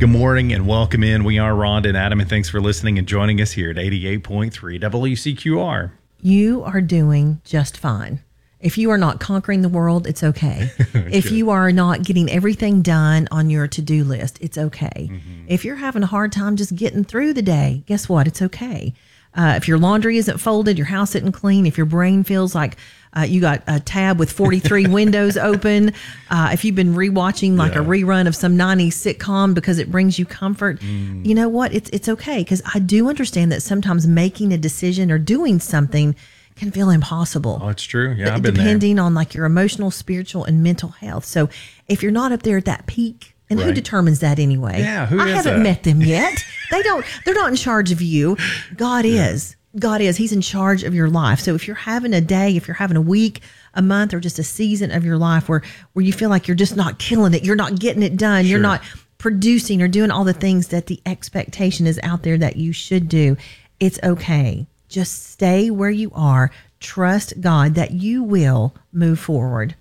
Good morning and welcome in. We are Rhonda and Adam, and thanks for listening and joining us here at 88.3 WCQR. You are doing just fine. If you are not conquering the world, it's okay. If you are not getting everything done on your to-do list, it's okay. Mm-hmm. If you're having a hard time just getting through the day, guess what? It's okay. If your laundry isn't folded, your house isn't clean, if your brain feels like you got a tab with 43 windows open, if you've been rewatching like a rerun of some 90s sitcom because it brings you comfort, you know what? It's okay, because I do understand that sometimes making a decision or doing something can feel impossible. Oh, it's true. Yeah, I've been depending on like your emotional, spiritual, and mental health. So if you're not up there at that peak, and who determines that anyway? Yeah, who is I haven't met them yet. They're not in charge of you. God is. God is. He's in charge of your life. So if you're having a day, if you're having a week, a month, or just a season of your life where you feel like you're just not killing it, you're not getting it done, you're not producing or doing all the things that the expectation is out there that you should do, it's okay. Just stay where you are. Trust God that you will move forward.